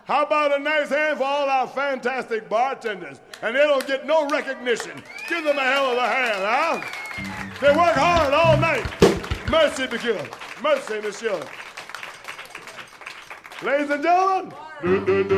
How about a nice hand for all our fantastic bartenders? And they don't get no recognition. Give them a hell of a hand, huh? They work hard all night. Mercy, monsieur. Mercy, monsieur. Ladies and gentlemen.